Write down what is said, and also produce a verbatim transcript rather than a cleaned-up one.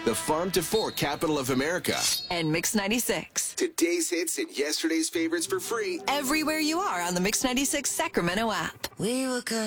the farm to fork capital of America. And Mix ninety-six. Today's hits and yesterday's favorites for free Everywhere you are on the Mix ninety-six Sacramento app. We were good.